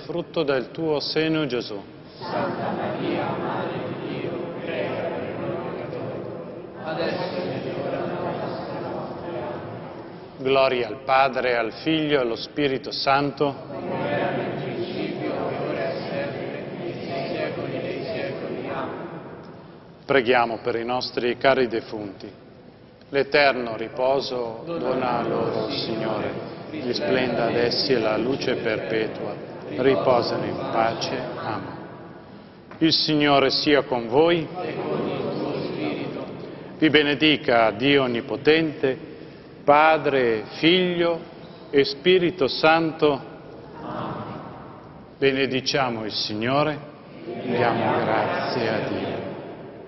frutto del tuo seno, Gesù. Santa Maria, Madre di Dio, prega per noi peccatori, adesso è l'ora della nostra morte. Gloria al Padre, al Figlio e allo Spirito Santo. Come era nel principio, ora e sempre, nei secoli dei secoli. Amen. Preghiamo per i nostri cari defunti. L'eterno riposo dona loro, Signore, risplenda ad essi la luce perpetua, riposano in pace. Amen. Il Signore sia con voi. E con il tuo spirito. Vi benedica Dio Onnipotente, Padre, Figlio e Spirito Santo. Amen. Benediciamo il Signore, diamo grazie a Dio.